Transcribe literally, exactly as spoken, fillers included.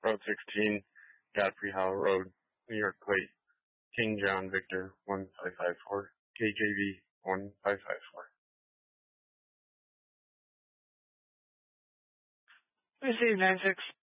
Road sixteen, Godfrey Howell Road, New York plate, King John Victor one five five four, K J V one five five four. Receive nine six.